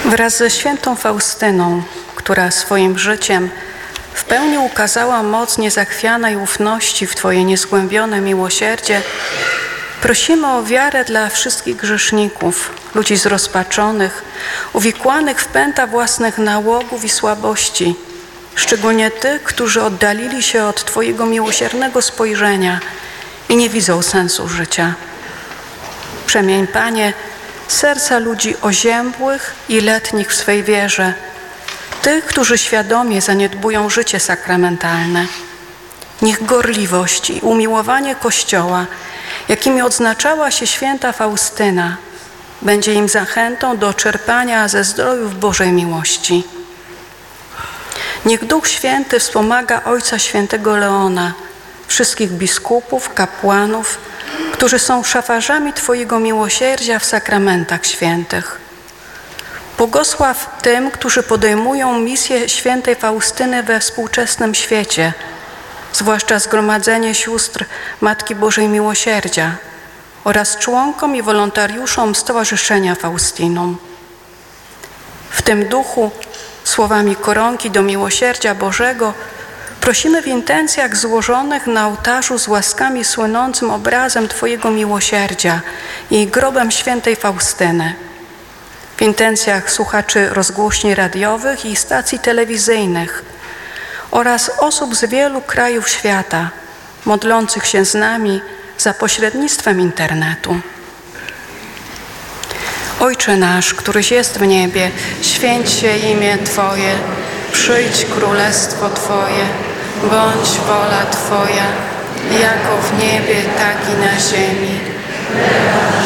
Wraz ze świętą Faustyną, która swoim życiem w pełni ukazała moc niezachwianej ufności w Twoje niezgłębione miłosierdzie, prosimy o wiarę dla wszystkich grzeszników, ludzi zrozpaczonych, uwikłanych w pęta własnych nałogów i słabości, szczególnie tych, którzy oddalili się od Twojego miłosiernego spojrzenia i nie widzą sensu życia. Przemień, Panie, serca ludzi oziębłych i letnich w swej wierze, tych, którzy świadomie zaniedbują życie sakramentalne. Niech gorliwość i umiłowanie Kościoła, jakimi odznaczała się święta Faustyna, będzie im zachętą do czerpania ze zdrojów Bożej miłości. Niech Duch Święty wspomaga Ojca Świętego Leona, wszystkich biskupów, kapłanów, którzy są szafarzami Twojego miłosierdzia w sakramentach świętych. Błogosław tym, którzy podejmują misję świętej Faustyny we współczesnym świecie, zwłaszcza Zgromadzenie Sióstr Matki Bożej Miłosierdzia oraz członkom i wolontariuszom Stowarzyszenia Faustinum. W tym duchu, słowami koronki do miłosierdzia Bożego, prosimy w intencjach złożonych na ołtarzu z łaskami słynącym obrazem Twojego miłosierdzia i grobem świętej Faustyny, w intencjach słuchaczy rozgłośni radiowych i stacji telewizyjnych oraz osób z wielu krajów świata, modlących się z nami za pośrednictwem internetu. Ojcze nasz, któryś jest w niebie, święć się imię Twoje, przyjdź królestwo Twoje, bądź wola Twoja, jako w niebie, tak i na ziemi.